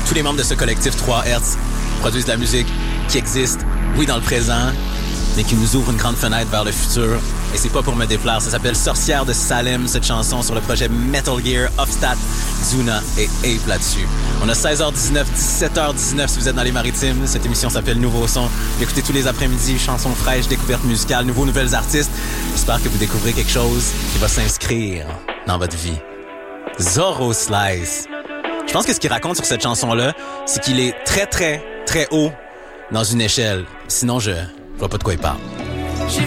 Tous les membres de ce collectif 3 Hertz produisent de la musique qui existe, oui, dans le présent, mais qui nous ouvre une grande fenêtre vers le futur. Et c'est pas pour me déplaire. Ça s'appelle Sorcière de Salem, cette chanson, sur le projet Metal Gear, Offstat, Zuna et Ape là-dessus. On a 16h19, 17h19 si vous êtes dans les Maritimes. Cette émission s'appelle Nouveau Son. Écoutez tous les après-midi, chansons fraîches, découvertes musicales, nouvelles artistes. J'espère que vous découvrez quelque chose qui va s'inscrire dans votre vie. Zorro Slice. Je pense que ce qu'il raconte sur cette chanson-là, c'est qu'il est très, très, très haut dans une échelle. Sinon, je vois pas de quoi il parle. J'ai